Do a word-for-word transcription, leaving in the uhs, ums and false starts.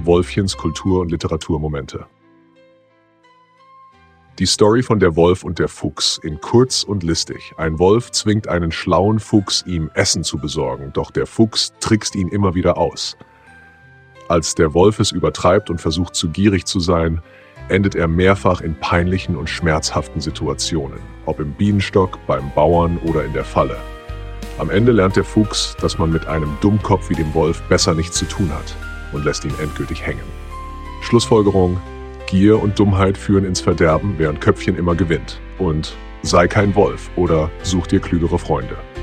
Wolfchens Kultur- und Literaturmomente. Die Story von der Wolf und der Fuchs in kurz und listig. Ein Wolf zwingt einen schlauen Fuchs, ihm Essen zu besorgen, doch der Fuchs trickst ihn immer wieder aus. Als der Wolf es übertreibt und versucht, zu gierig zu sein, endet er mehrfach in peinlichen und schmerzhaften Situationen, ob im Bienenstock, beim Bauern oder in der Falle. Am Ende lernt der Fuchs, dass man mit einem Dummkopf wie dem Wolf besser nichts zu tun hat und lässt ihn endgültig hängen. Schlussfolgerung: Gier und Dummheit führen ins Verderben, während Köpfchen immer gewinnt. Und sei kein Wolf oder such dir klügere Freunde.